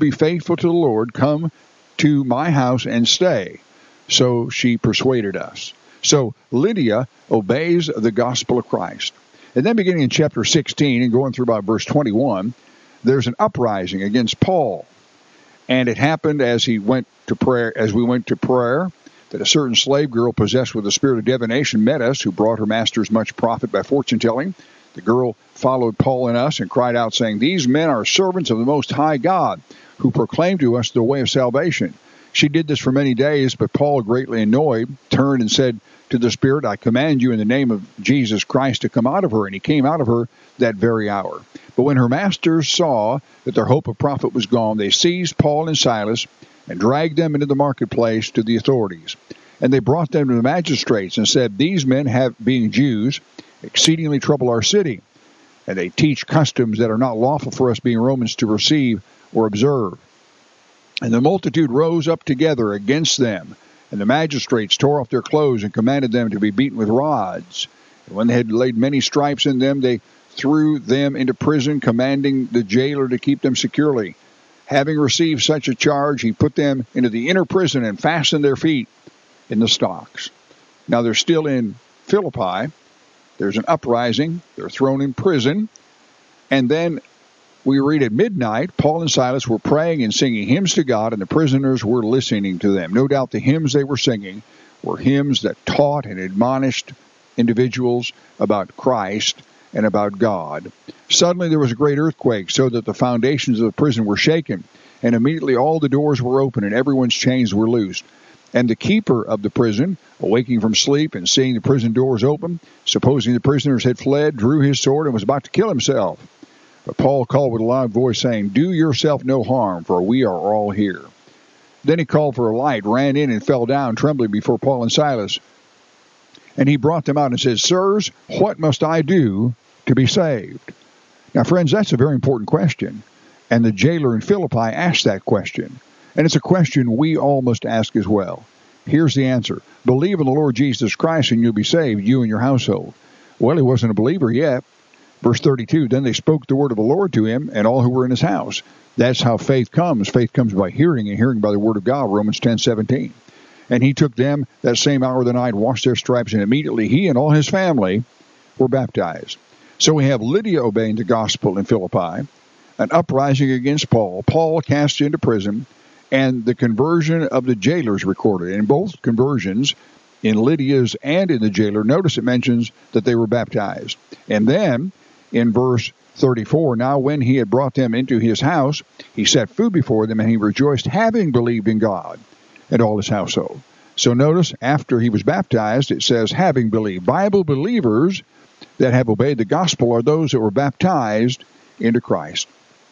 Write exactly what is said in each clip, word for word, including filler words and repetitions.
be faithful to the Lord, come to my house and stay. So she persuaded us. So Lydia obeys the gospel of Christ. And then beginning in chapter sixteen and going through about verse twenty-one, there's an uprising against Paul. And it happened as he went to prayer, as we went to prayer, that a certain slave girl possessed with the spirit of divination met us, who brought her masters much profit by fortune telling. The girl followed Paul and us and cried out, saying, "These men are servants of the Most High God, who proclaim to us the way of salvation." She did this for many days, but Paul, greatly annoyed, turned and said to the spirit, "I command you in the name of Jesus Christ to come out of her." And he came out of her that very hour. But when her masters saw that their hope of profit was gone, they seized Paul and Silas and dragged them into the marketplace to the authorities. And they brought them to the magistrates and said, "These men, have, being Jews, exceedingly trouble our city, and they teach customs that are not lawful for us, being Romans, to receive or observe." And the multitude rose up together against them, and the magistrates tore off their clothes and commanded them to be beaten with rods. And when they had laid many stripes in them, they threw them into prison, commanding the jailer to keep them securely. Having received such a charge, he put them into the inner prison and fastened their feet in the stocks. Now they're still in Philippi. There's an uprising. They're thrown in prison. And then we read at midnight, Paul and Silas were praying and singing hymns to God, and the prisoners were listening to them. No doubt the hymns they were singing were hymns that taught and admonished individuals about Christ and about God. Suddenly there was a great earthquake, so that the foundations of the prison were shaken, and immediately all the doors were open, and everyone's chains were loosed. And the keeper of the prison, awaking from sleep and seeing the prison doors open, supposing the prisoners had fled, drew his sword and was about to kill himself. But Paul called with a loud voice, saying, "Do yourself no harm, for we are all here." Then he called for a light, ran in, and fell down, trembling before Paul and Silas. And he brought them out and said, "Sirs, what must I do to be saved?" Now, friends, that's a very important question. And the jailer in Philippi asked that question. And it's a question we all must ask as well. Here's the answer. Believe in the Lord Jesus Christ and you'll be saved, you and your household. Well, he wasn't a believer yet. Verse thirty-two, then they spoke the word of the Lord to him and all who were in his house. That's how faith comes. Faith comes by hearing, and hearing by the word of God, Romans ten seventeen. And he took them that same hour of the night, washed their stripes, and immediately he and all his family were baptized. So we have Lydia obeying the gospel in Philippi, an uprising against Paul, Paul cast into prison, and the conversion of the jailers recorded. In both conversions, in Lydia's and in the jailer, notice it mentions that they were baptized. And then, in verse thirty-four, now when he had brought them into his house, he set food before them, and he rejoiced, having believed in God, and all his household. So notice, after he was baptized, it says, having believed. Bible believers that have obeyed the gospel are those that were baptized into Christ.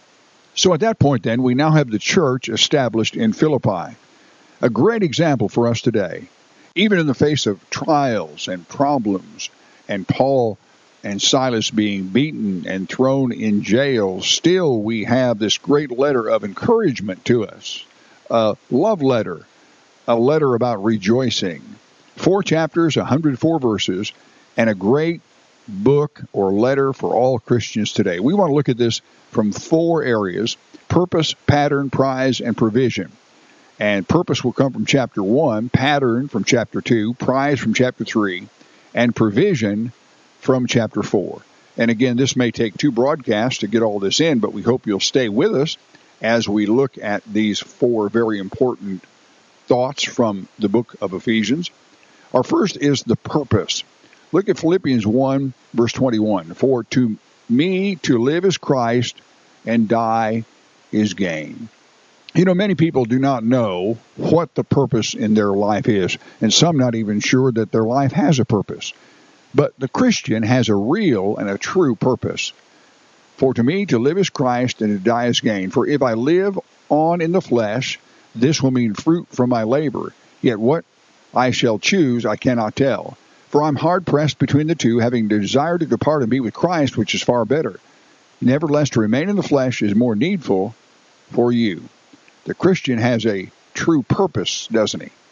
So at that point, then, we now have the church established in Philippi. A great example for us today. Even in the face of trials and problems, and Paul and Silas being beaten and thrown in jail, still we have this great letter of encouragement to us. A love letter, a letter about rejoicing. Four chapters, one hundred four verses, and a great book or letter for all Christians today. We want to look at this from four areas: purpose, pattern, prize, and provision. And purpose will come from chapter one, pattern from chapter two, prize from chapter three, and provision from chapter four. And again, this may take two broadcasts to get all this in, but we hope you'll stay with us as we look at these four very important thoughts from the book of Ephesians. Our first is the purpose. Look at Philippians one, verse twenty-one. For to me to live is Christ, and die is gain. You know, many people do not know what the purpose in their life is, and some not even sure that their life has a purpose. But the Christian has a real and a true purpose. For to me to live is Christ, and to die is gain. For if I live on in the flesh, this will mean fruit from my labor. Yet what I shall choose I cannot tell. For I'm hard-pressed between the two, having desired to depart and be with Christ, which is far better. Nevertheless, to remain in the flesh is more needful for you. The Christian has a true purpose, doesn't he?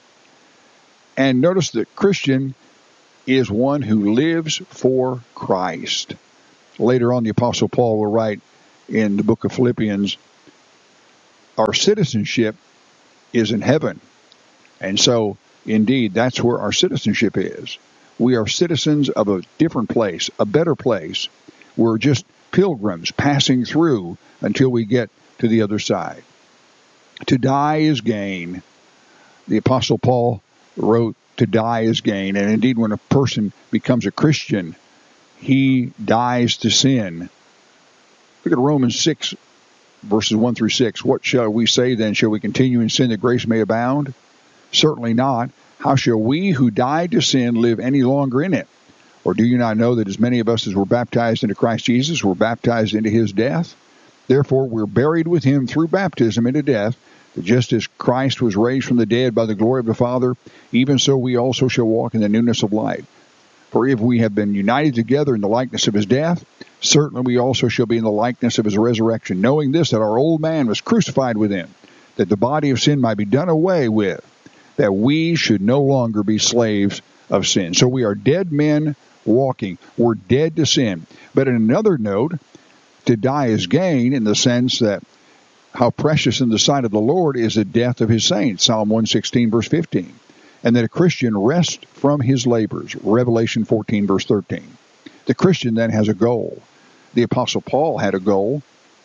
And notice that Christian is one who lives for Christ. Later on, the Apostle Paul will write in the book of Philippians, our citizenship is in heaven. And so, indeed, that's where our citizenship is. We are citizens of a different place, a better place. We're just pilgrims passing through until we get to the other side. To die is gain. The Apostle Paul wrote, to die is gain. And indeed, when a person becomes a Christian, he dies to sin. Look at Romans six, verses one through six. What shall we say then? Shall we continue in sin that grace may abound? Certainly not. How shall we who died to sin live any longer in it? Or do you not know that as many of us as were baptized into Christ Jesus were baptized into his death? Therefore we're buried with him through baptism into death, that just as Christ was raised from the dead by the glory of the Father, even so we also shall walk in the newness of life. For if we have been united together in the likeness of his death, certainly we also shall be in the likeness of his resurrection, knowing this, that our old man was crucified with him, that the body of sin might be done away with, that we should no longer be slaves of sin. So we are dead men walking. We're dead to sin. But in another note, to die is gain in the sense that how precious in the sight of the Lord is the death of his saints, Psalm one sixteen, verse fifteen. And that a Christian rests from his labors, Revelation fourteen, verse thirteen. The Christian then has a goal. The Apostle Paul had a goal.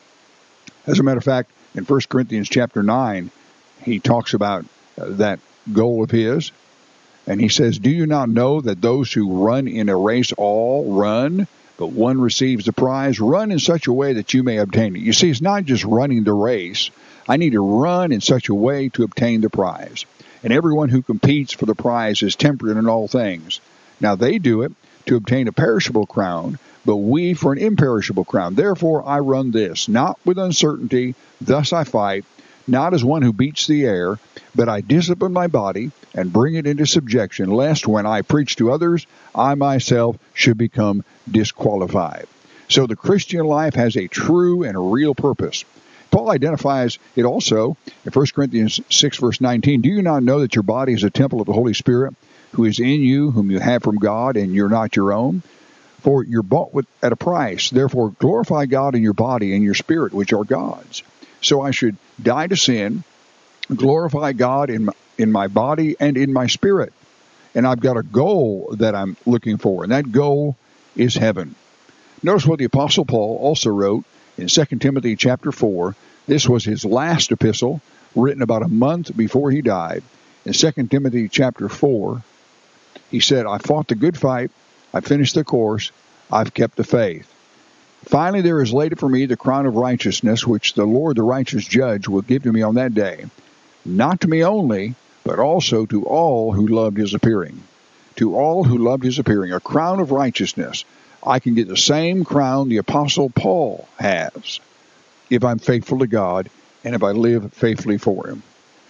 As a matter of fact, in First Corinthians chapter nine, he talks about uh, that goal of his. And he says, do you not know that those who run in a race all run, but one receives the prize? Run in such a way that you may obtain it. You see, it's not just running the race. I need to run in such a way to obtain the prize. And everyone who competes for the prize is temperate in all things. Now they do it to obtain a perishable crown, but we for an imperishable crown. Therefore I run this, not with uncertainty, thus I fight, not as one who beats the air, but I discipline my body and bring it into subjection, lest when I preach to others, I myself should become disqualified. So the Christian life has a true and a real purpose. Paul identifies it also in First Corinthians six, verse nineteen. Do you not know that your body is a temple of the Holy Spirit, who is in you, whom you have from God, and you're not your own? For you're bought with, at a price. Therefore glorify God in your body and your spirit, which are God's. So I should die to sin, glorify God in my, in my body and in my spirit. And I've got a goal that I'm looking for, and that goal is heaven. Notice what the Apostle Paul also wrote in Second Timothy chapter four. This was his last epistle, written about a month before he died. In Second Timothy chapter four, he said, I fought the good fight, I finished the course, I've kept the faith. Finally, there is laid up for me the crown of righteousness, which the Lord, the righteous judge, will give to me on that day. Not to me only, but also to all who loved his appearing. To all who loved his appearing, a crown of righteousness. I can get the same crown the Apostle Paul has if I'm faithful to God and if I live faithfully for him.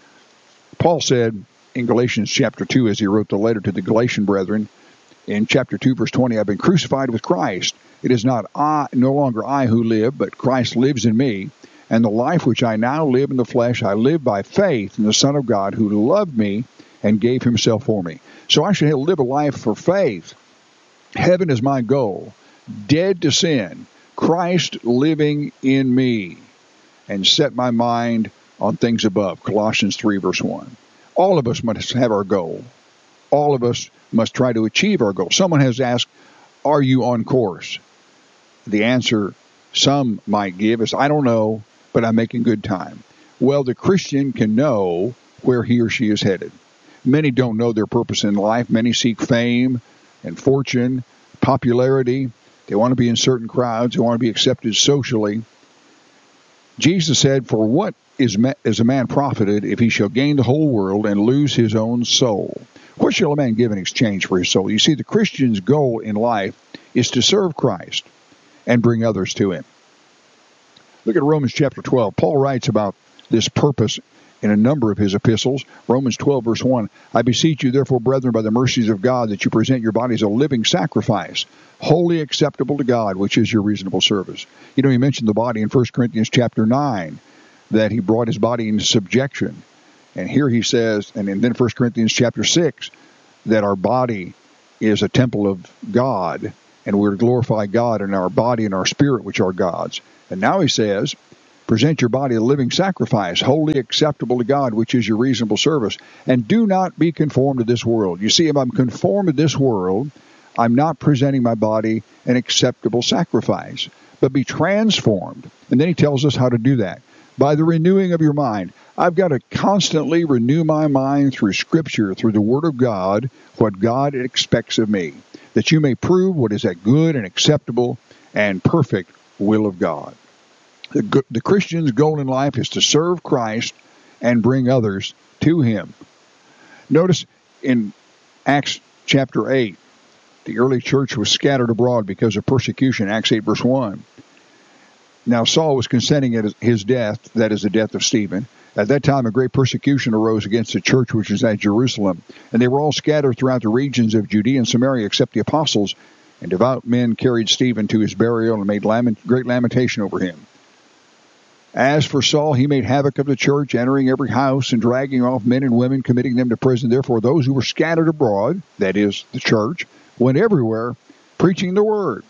Paul said in Galatians chapter two, as he wrote the letter to the Galatian brethren, in chapter two, verse twenty, I've been crucified with Christ. It is not I, no longer I who live, but Christ lives in me. And the life which I now live in the flesh, I live by faith in the Son of God who loved me and gave himself for me. So I should live a life for faith. Heaven is my goal. Dead to sin. Christ living in me. And set my mind on things above. Colossians three, verse one. All of us must have our goal. All of us must try to achieve our goal. Someone has asked, are you on course? The answer some might give is, I don't know, but I'm making good time. Well, the Christian can know where he or she is headed. Many don't know their purpose in life. Many seek fame and fortune, popularity. They want to be in certain crowds. They want to be accepted socially. Jesus said, for what is, ma- is a man profited if he shall gain the whole world and lose his own soul? What shall a man give in exchange for his soul? You see, the Christian's goal in life is to serve Christ and bring others to him. Look at Romans chapter twelve. Paul writes about this purpose in a number of his epistles. Romans twelve, verse one, I beseech you, therefore, brethren, by the mercies of God, that you present your bodies a living sacrifice, wholly acceptable to God, which is your reasonable service. You know, he mentioned the body in First Corinthians chapter nine, that he brought his body into subjection. And here he says, and then First Corinthians chapter six, that our body is a temple of God, and we're to glorify God in our body and our spirit, which are God's. And now he says, Present your body a living sacrifice, wholly acceptable to God, which is your reasonable service. And do not be conformed to this world. You see, if I'm conformed to this world, I'm not presenting my body an acceptable sacrifice, but be transformed. And then he tells us how to do that. By the renewing of your mind. I've got to constantly renew my mind through Scripture, through the Word of God, what God expects of me, that you may prove what is that good and acceptable and perfect will of God. The, the Christian's goal in life is to serve Christ and bring others to him. Notice in Acts chapter eight, the early church was scattered abroad because of persecution, Acts eight verse one. Now Saul was consenting at his death, that is the death of Stephen. At that time, a great persecution arose against the church which was at Jerusalem, and they were all scattered throughout the regions of Judea and Samaria, except the apostles. And devout men carried Stephen to his burial and made lament, great lamentation over him. As for Saul, he made havoc of the church, entering every house and dragging off men and women, committing them to prison. Therefore, those who were scattered abroad, that is, the church, went everywhere, preaching the word.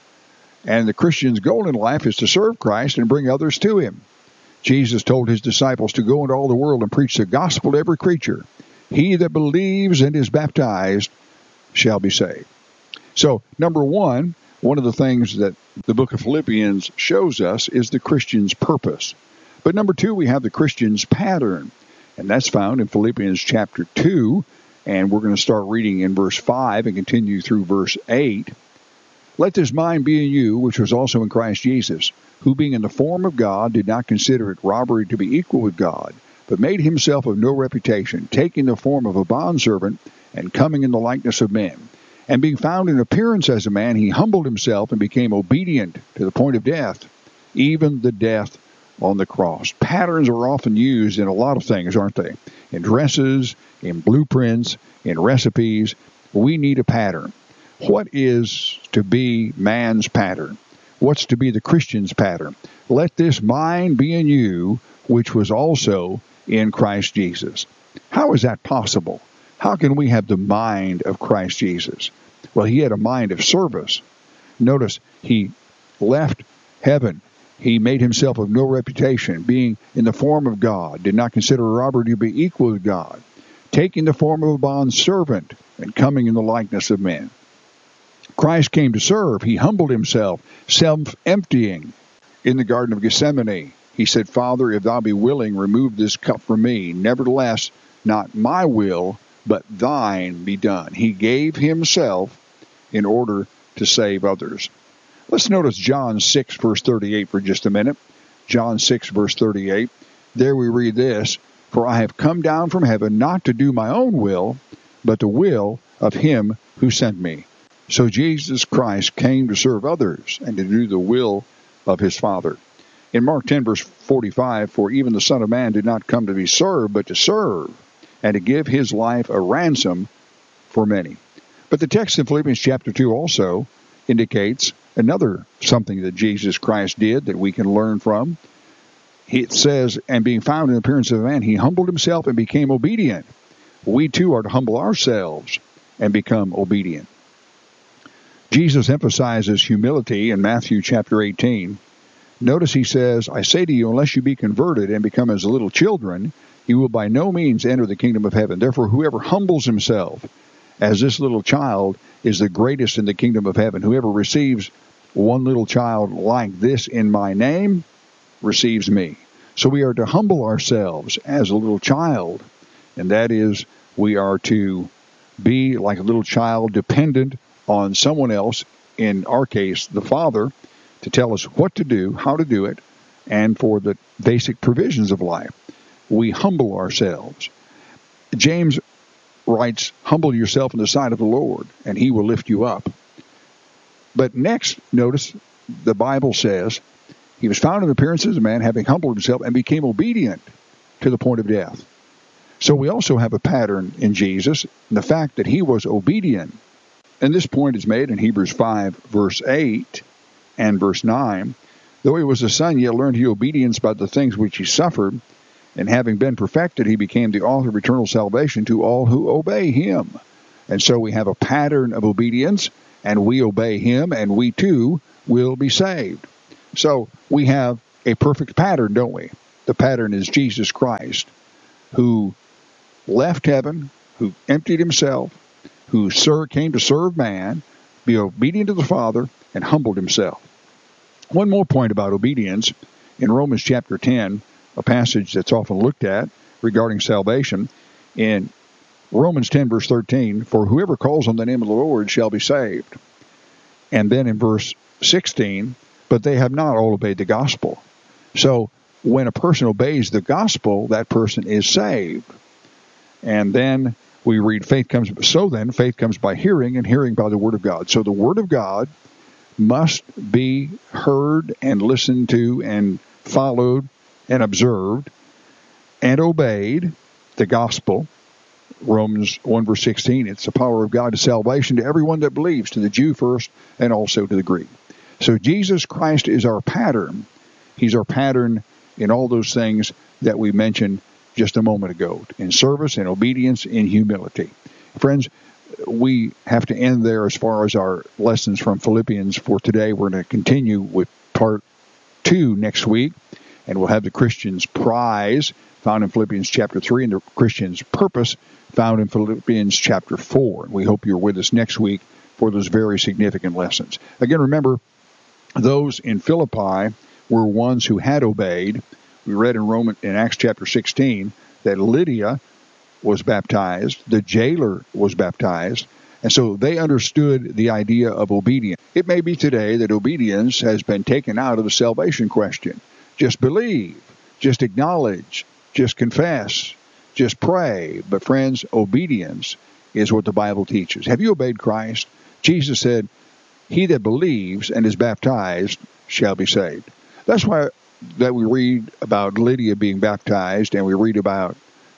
And the Christian's goal in life is to serve Christ and bring others to him. Jesus told his disciples to go into all the world and preach the gospel to every creature. He that believes and is baptized shall be saved. So, number one, one of the things that the book of Philippians shows us is the Christian's purpose. But number two, we have the Christian's pattern. And that's found in Philippians chapter two. And we're going to start reading in verse five and continue through verse eight. Let this mind be in you, which was also in Christ Jesus, who being in the form of God did not consider it robbery to be equal with God, but made himself of no reputation, taking the form of a bondservant and coming in the likeness of men. And being found in appearance as a man, he humbled himself and became obedient to the point of death, even the death on the cross. Patterns are often used in a lot of things, aren't they? In dresses, in blueprints, in recipes. We need a pattern. What is to be man's pattern? What's to be the Christian's pattern? Let this mind be in you, which was also in Christ Jesus. How is that possible? How can we have the mind of Christ Jesus? Well, he had a mind of service. Notice, he left heaven. He made himself of no reputation, being in the form of God, did not consider robbery to be equal with God, taking the form of a bondservant and coming in the likeness of men. Christ came to serve. He humbled himself, self-emptying. In the Garden of Gethsemane, he said, Father, if thou be willing, remove this cup from me. Nevertheless, not my will, but thine be done. He gave himself in order to save others. Let's notice John six, verse thirty-eight for just a minute. John six, verse thirty-eight. There we read this, For I have come down from heaven not to do my own will, but the will of him who sent me. So Jesus Christ came to serve others and to do the will of his Father. In Mark ten, verse forty-five, For even the Son of Man did not come to be served, but to serve, and to give his life a ransom for many. But the text in Philippians chapter two also indicates another something that Jesus Christ did that we can learn from. It says, and being found in the appearance of a man, he humbled himself and became obedient. We too are to humble ourselves and become obedient. Jesus emphasizes humility in Matthew chapter eighteen. Notice he says, I say to you, unless you be converted and become as little children, you will by no means enter the kingdom of heaven. Therefore, whoever humbles himself as this little child is the greatest in the kingdom of heaven. Whoever receives one little child like this in my name receives me. So we are to humble ourselves as a little child, and that is, we are to be like a little child, dependent on someone else, in our case, the Father, to tell us what to do, how to do it, and for the basic provisions of life. We humble ourselves. James writes, humble yourself in the sight of the Lord, and he will lift you up. But next, notice, the Bible says, he was found in appearance as a man, having humbled himself, and became obedient to the point of death. So we also have a pattern in Jesus, in the fact that he was obedient. And this point is made in Hebrews five, verse eight and verse nine. Though he was a son, yet learned he obedience by the things which he suffered. And having been perfected, he became the author of eternal salvation to all who obey him. And so we have a pattern of obedience, and we obey him, and we too will be saved. So we have a perfect pattern, don't we? The pattern is Jesus Christ, who left heaven, who emptied himself, who ser- came to serve man, be obedient to the Father, and humbled himself. One more point about obedience. In Romans chapter ten, a passage that's often looked at regarding salvation, in Romans ten, verse thirteen, for whoever calls on the name of the Lord shall be saved. And then in verse sixteen, but they have not all obeyed the gospel. So when a person obeys the gospel, that person is saved. And then we read, faith comes, so then faith comes by hearing, and hearing by the word of God. So the word of God must be heard and listened to and followed and observed and obeyed, the gospel. Romans one, verse sixteen, it's the power of God to salvation to everyone that believes, to the Jew first and also to the Greek. So Jesus Christ is our pattern. He's our pattern in all those things that we mentioned just a moment ago, in service, in obedience, in humility. Friends, we have to end there as far as our lessons from Philippians for today. We're going to continue with part two next week, and we'll have the Christian's prize found in Philippians chapter three and the Christian's purpose found in Philippians chapter four. We hope you're with us next week for those very significant lessons. Again, remember, those in Philippi were ones who had obeyed. We read in Roman in Acts chapter sixteen that Lydia was baptized, the jailer was baptized, and so they understood the idea of obedience. It may be today that obedience has been taken out of the salvation question. Just believe, just acknowledge, just confess, just pray. But friends, obedience is what the Bible teaches. Have you obeyed Christ? Jesus said, he that believes and is baptized shall be saved. That's why that we read about Lydia being baptized and we read about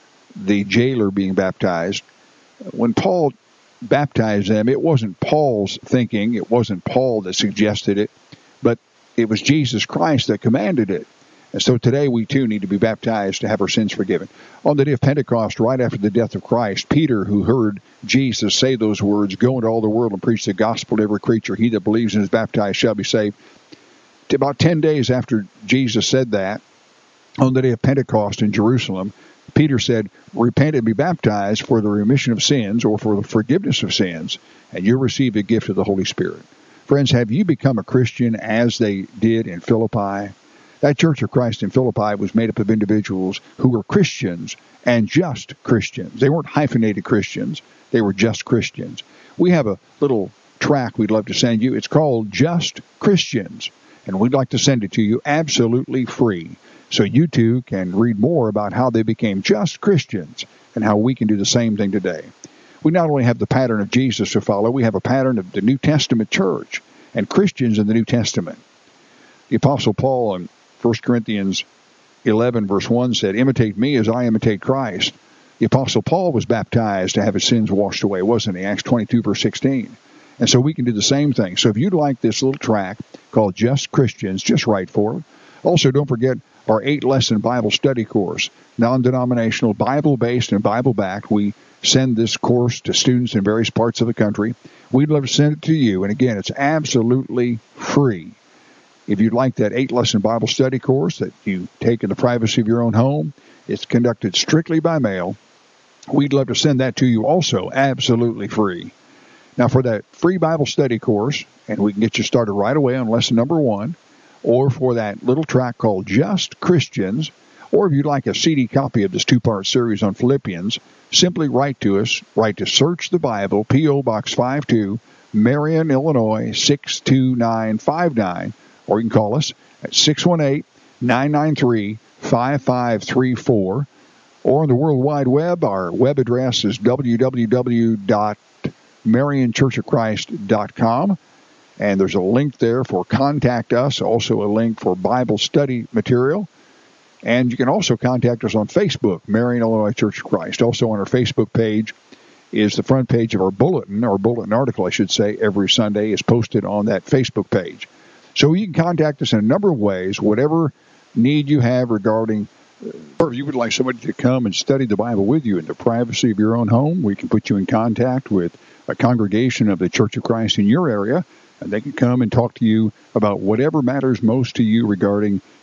the jailer being baptized. When Paul baptized them, it wasn't Paul's thinking, it wasn't Paul that suggested it, but it was Jesus Christ that commanded it. And so today we too need to be baptized to have our sins forgiven. On the day of Pentecost, right after the death of Christ, Peter, who heard Jesus say those words, go into all the world and preach the gospel to every creature, he that believes and is baptized shall be saved. About ten days after Jesus said that, on the day of Pentecost in Jerusalem, Peter said, repent and be baptized for the remission of sins or for the forgiveness of sins, and you'll receive the gift of the Holy Spirit. Friends, have you become a Christian as they did in Philippi? That Church of Christ in Philippi was made up of individuals who were Christians and just Christians. They weren't hyphenated Christians. They were just Christians. We have a little tract we'd love to send you. It's called Just Christians, and we'd like to send it to you absolutely free, so you too can read more about how they became just Christians and how we can do the same thing today. We not only have the pattern of Jesus to follow, we have a pattern of the New Testament church and Christians in the New Testament. The Apostle Paul in First Corinthians eleven, verse one said, imitate me as I imitate Christ. The Apostle Paul was baptized to have his sins washed away, wasn't he? Acts twenty-two, verse sixteen. And so we can do the same thing. So if you'd like this little tract called Just Christians, just write for it. Also, don't forget our eight-lesson Bible study course, non-denominational, Bible-based, and Bible-backed. We send this course to students in various parts of the country. We'd love to send it to you. And again, it's absolutely free. If you'd like that eight-lesson Bible study course that you take in the privacy of your own home, it's conducted strictly by mail. We'd love to send that to you also, absolutely free. Now, for that free Bible study course, and we can get you started right away on lesson number one, or for that little tract called Just Christians, or if you'd like a C D copy of this two-part series on Philippians, simply write to us. Write to Search the Bible, P O. Box five two, Marion, Illinois, six two nine five nine, or you can call us at six one eight, nine nine three, five five three four, or on the World Wide Web, our web address is w w w dot marion church of christ dot com. And there's a link there for Contact Us, also a link for Bible study material. And you can also contact us on Facebook, Marion, Illinois Church of Christ. Also on our Facebook page is the front page of our bulletin, or bulletin article, I should say, every Sunday is posted on that Facebook page. So you can contact us in a number of ways, whatever need you have regarding, or if you would like somebody to come and study the Bible with you in the privacy of your own home, we can put you in contact with a congregation of the Church of Christ in your area, and they can come and talk to you about whatever matters most to you regarding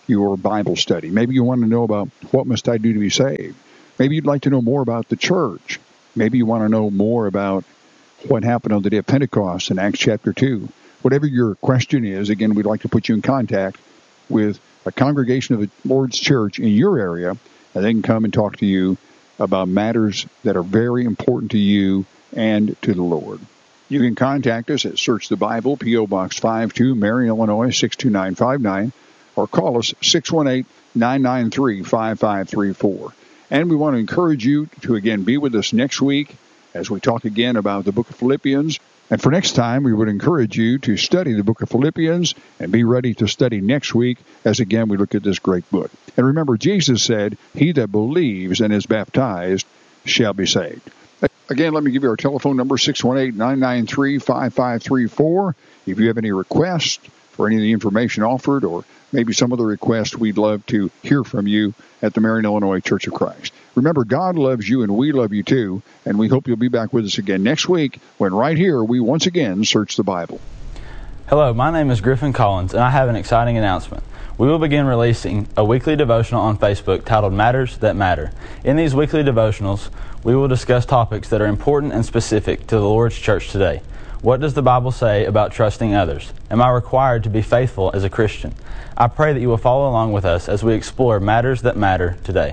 your Bible study. Maybe you want to know about what must I do to be saved. Maybe you'd like to know more about the church. Maybe you want to know more about what happened on the day of Pentecost in Acts chapter two. Whatever your question is, again, we'd like to put you in contact with a congregation of the Lord's Church in your area, and they can come and talk to you about matters that are very important to you and to the Lord. You can contact us at Search the Bible, P O. Box five two, Marion, Illinois, six two nine five nine, or call us six one eight, nine nine three, five five three four. And we want to encourage you to, again, be with us next week as we talk again about the book of Philippians. And for next time, we would encourage you to study the book of Philippians and be ready to study next week as, again, we look at this great book. And remember, Jesus said, he that believes and is baptized shall be saved. Again, let me give you our telephone number, six one eight, nine nine three, five five three four. If you have any requests for any of the information offered or maybe some other request, we'd love to hear from you at the Marion, Illinois Church of Christ. Remember, God loves you and we love you too, and we hope you'll be back with us again next week when right here we once again search the Bible. Hello, my name is Griffin Collins, and I have an exciting announcement. We will begin releasing a weekly devotional on Facebook titled Matters That Matter. In these weekly devotionals, we will discuss topics that are important and specific to the Lord's Church today. What does the Bible say about trusting others? Am I required to be faithful as a Christian? I pray that you will follow along with us as we explore matters that matter today.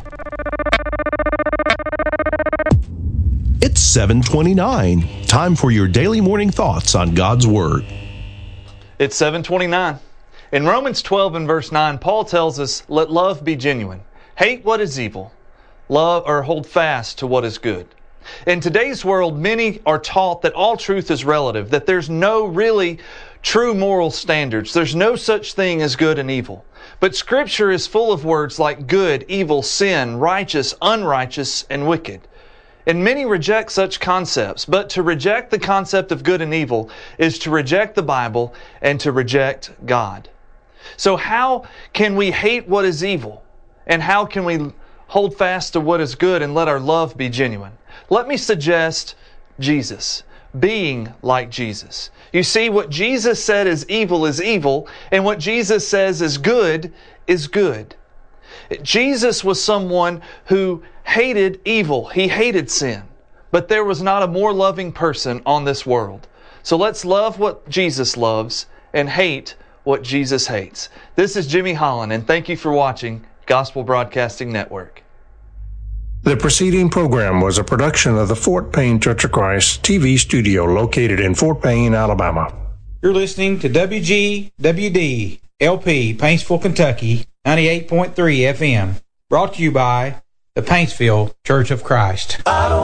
It's seven twenty-nine. Time for your daily morning thoughts on God's Word. It's seven twenty-nine. In Romans twelve and verse nine, Paul tells us, let love be genuine. Hate what is evil. Love or hold fast to what is good. In today's world, many are taught that all truth is relative, that there's no really true moral standards. There's no such thing as good and evil. But Scripture is full of words like good, evil, sin, righteous, unrighteous, and wicked. And many reject such concepts, but to reject the concept of good and evil is to reject the Bible and to reject God. So how can we hate what is evil? And how can we hold fast to what is good and let our love be genuine? Let me suggest Jesus, being like Jesus. You see, what Jesus said is evil is evil, and what Jesus says is good is good. Jesus was someone who hated evil. He hated sin. But there was not a more loving person on this world. So let's love what Jesus loves and hate what Jesus hates. This is Jimmy Holland, and thank you for watching Gospel Broadcasting Network. The preceding program was a production of the Fort Payne Church of Christ T V studio located in Fort Payne, Alabama. You're listening to W G W D L P, Paintsville, Kentucky, ninety-eight point three F M. Brought to you by the Paintsville Church of Christ. I don't